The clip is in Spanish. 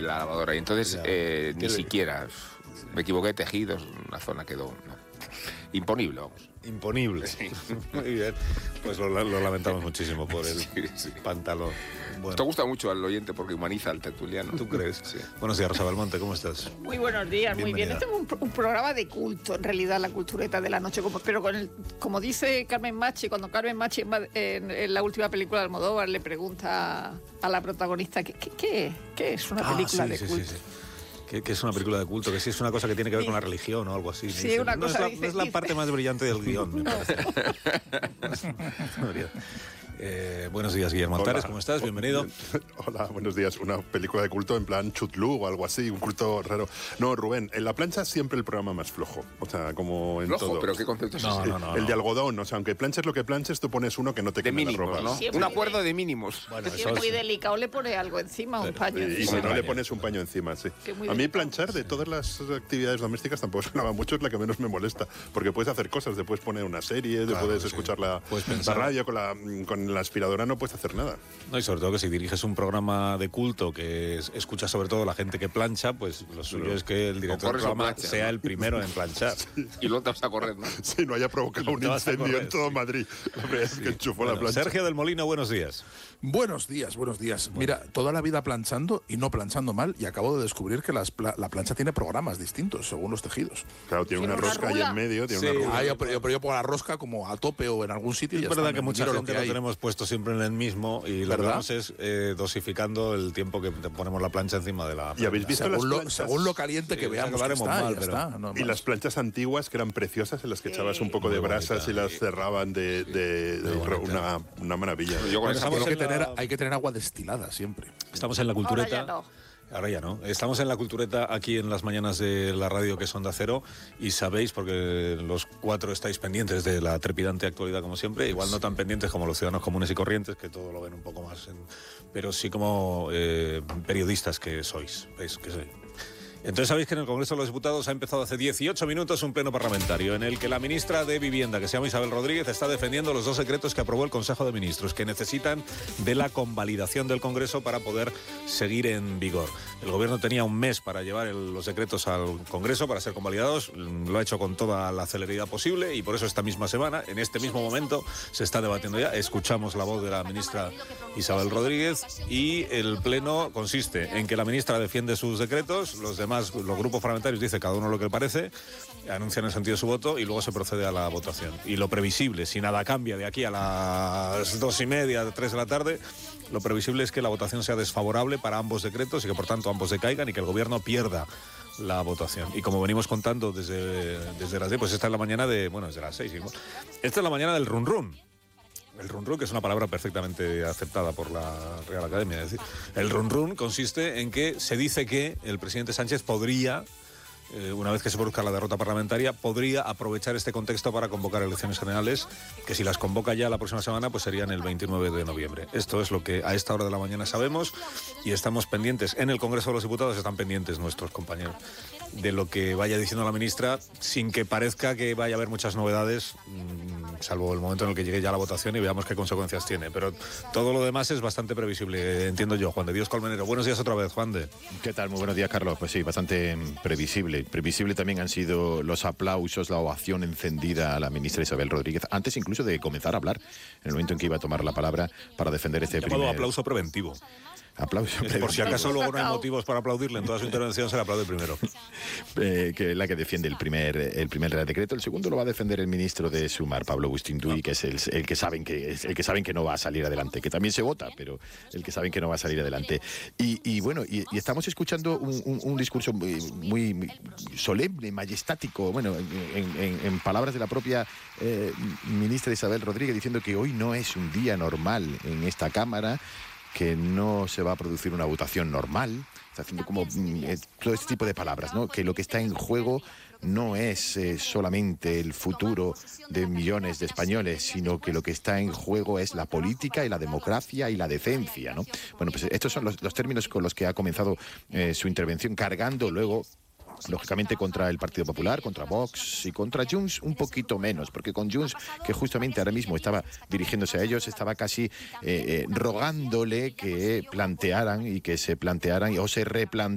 la lavadora. Y entonces ni siquiera me equivoqué de tejidos, una zona quedó imponible, vamos. Imponible. Sí. Muy bien. Pues lo lamentamos muchísimo por el pantalón. Bueno. Esto gusta mucho al oyente porque humaniza al tertuliano. ¿Tú crees? Sí. Buenos días, Rosa Belmonte, ¿cómo estás? Muy buenos días, muy bien. Bienvenida. Este es un programa de culto, en realidad, la cultureta de la noche. Pero como dice Carmen Machi, cuando Carmen Machi en la última película de Almodóvar le pregunta a la protagonista ¿qué es una película de culto? Sí. Que es una película de culto, que sí es una cosa que tiene que ver con la religión o algo así. Sí, una cosa no es la parte más brillante del guión, me parece. Buenos días, Guillermo Altares, ¿cómo estás? Bienvenido. Hola, buenos días. Una película de culto en plan Chutlú o algo así, un culto raro. No, Rubén, en La Plancha es siempre el programa más flojo. O sea, como en Flojo, todo. pero ¿qué concepto es No, ese? no. El de algodón, o sea, aunque planches lo que planches, tú pones uno que no te De queme la mínimos, ropa. ¿no? Siempre Un acuerdo de mínimos. Bueno, Si es muy delicado, le pone algo encima, un paño. Y encima. si no, paño. le pones un paño encima, sí. Que muy A mí delicado. planchar, de todas las actividades domésticas, tampoco se lava mucho, es la que menos me molesta. Porque puedes hacer cosas, te puedes poner una serie, te Claro, puedes sí. escuchar la Puedes pensar. radio, con la aspiradora no puedes hacer nada. No, y sobre todo que si diriges un programa de culto que escucha sobre todo la gente que plancha, pues lo suyo es que el director del corres o programa planchas, sea ¿no? el primero en planchar. Y luego te vas a correr, ¿no? Si no haya provocado un Te vas a incendio correr, en todo sí. Madrid. La verdad es que enchufó la Bueno, plancha. Sergio del Molino, buenos días. Buenos días. Mira, toda la vida planchando y no planchando mal, y acabo de descubrir que la plancha tiene programas distintos según los tejidos. Claro, tiene Tiene una una rosca ahí rula. en medio, tiene Sí. una rula. Ah, pero yo pongo la rosca como a tope o en algún sitio y ya Es verdad está, que me mucha miro gente lo hay. tenemos puesto siempre en el mismo y lo que ¿Verdad? vamos es dosificando el tiempo que ponemos la plancha encima de la ¿Y habéis visto las planchas? Según lo caliente Sí, que veamos que acabaremos está, mal, ya pero- está, no Y más. las planchas antiguas que eran preciosas, en las que echabas un poco de Muy brasas bonita. y las cerraban de una maravilla. Yo con Bueno, esa estamos Hay en que, tener, la- hay que tener agua destilada siempre. Estamos en la Ahora cultureta. ya no. Ahora ya no. Estamos en la cultureta aquí en las mañanas de la radio que son de Acero y sabéis, porque los cuatro estáis pendientes de la trepidante actualidad como siempre, igual no tan pendientes como los ciudadanos comunes y corrientes, que todo lo ven un poco más, pero sí como periodistas que sois. ¿Veis? Que sois. Entonces sabéis que en el Congreso de los Diputados ha empezado hace 18 minutos un pleno parlamentario en el que la ministra de Vivienda, que se llama Isabel Rodríguez, está defendiendo los 2 decretos que aprobó el Consejo de Ministros, que necesitan de la convalidación del Congreso para poder seguir en vigor. El Gobierno tenía un mes para llevar los decretos al Congreso para ser convalidados, lo ha hecho con toda la celeridad posible y por eso esta misma semana, en este mismo momento, se está debatiendo ya. Escuchamos la voz de la ministra Isabel Rodríguez y el pleno consiste en que la ministra defiende sus decretos, los grupos parlamentarios dicen cada uno lo que le parece, anuncian el sentido de su voto y luego se procede a la votación. Y lo previsible, si nada cambia de aquí a las 2:30, 3 de la tarde, lo previsible es que la votación sea desfavorable para ambos decretos y que por tanto ambos decaigan y que el Gobierno pierda la votación. Y como venimos contando desde las 10, pues esta es la mañana desde las 6. Esta es la mañana del run run. El run run, que es una palabra perfectamente aceptada por la Real Academia. Es decir, el run run consiste en que se dice que el presidente Sánchez podría, una vez que se produzca la derrota parlamentaria, podría aprovechar este contexto para convocar elecciones generales, que si las convoca ya la próxima semana, pues serían el 29 de noviembre. Esto es lo que a esta hora de la mañana sabemos y estamos pendientes. En el Congreso de los Diputados están pendientes nuestros compañeros de lo que vaya diciendo la ministra, sin que parezca que vaya a haber muchas novedades, salvo el momento en el que llegue ya la votación y veamos qué consecuencias tiene. Pero todo lo demás es bastante previsible, entiendo yo. Juan de Dios Colmenero. Buenos días otra vez, Juan de. ¿Qué tal? Muy buenos días, Carlos. Pues sí, bastante previsible. Previsible también han sido los aplausos, la ovación encendida a la ministra Isabel Rodríguez, antes incluso de comenzar a hablar, en el momento en que iba a tomar la palabra para defender este Llamado primer... aplauso preventivo. Aplauso Por si acaso luego no hay motivos para aplaudirle, en toda su intervención se le aplaude primero. que es la que defiende el primer Real Decreto. El segundo lo va a defender el ministro de Sumar, Pablo Bustinduy, que es el que saben que no va a salir adelante, que también se vota, pero el que saben que no va a salir adelante. Y bueno, estamos escuchando un discurso muy solemne, majestático, bueno, en palabras de la propia ministra Isabel Rodríguez, diciendo que hoy no es un día normal en esta Cámara, que no se va a producir una votación normal. Está haciendo como todo este tipo de palabras, ¿no? Que lo que está en juego no es solamente el futuro de millones de españoles, sino que lo que está en juego es la política y la democracia y la decencia, ¿no? Bueno, pues estos son los términos con los que ha comenzado su intervención, cargando luego, lógicamente, contra el Partido Popular, contra Vox y contra Junts un poquito menos, porque con Junts, que justamente ahora mismo estaba dirigiéndose a ellos, estaba casi rogándole que plantearan y que se plantearan o se replantearan